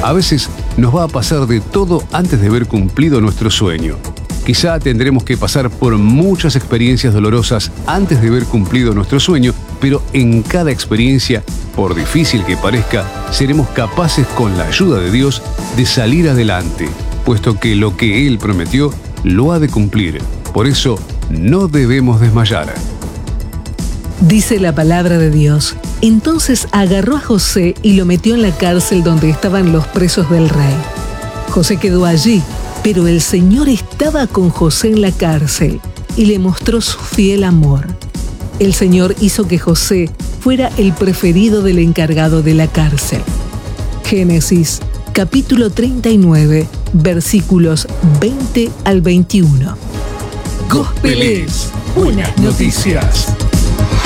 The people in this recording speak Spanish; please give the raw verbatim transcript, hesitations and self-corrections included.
A veces nos va a pasar de todo antes de ver cumplido nuestro sueño. Quizá tendremos que pasar por muchas experiencias dolorosas antes de ver cumplido nuestro sueño, pero en cada experiencia, por difícil que parezca, seremos capaces con la ayuda de Dios de salir adelante, puesto que lo que Él prometió lo ha de cumplir. Por eso, no debemos desmayar. Dice la palabra de Dios: entonces agarró a José y lo metió en la cárcel donde estaban los presos del rey. José quedó allí, pero el Señor estaba con José en la cárcel y le mostró su fiel amor. El Señor hizo que José fuera el preferido del encargado de la cárcel. Génesis, capítulo treinta y nueve, versículos veinte al veintiuno. Gospel es Buenas Noticias.